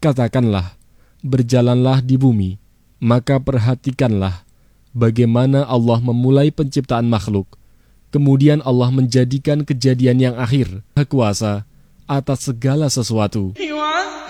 Katakanlah, berjalanlah di bumi, maka perhatikanlah bagaimana Allah memulai penciptaan makhluk. Kemudian Allah menjadikan kejadian yang akhir, kuasa atas segala sesuatu.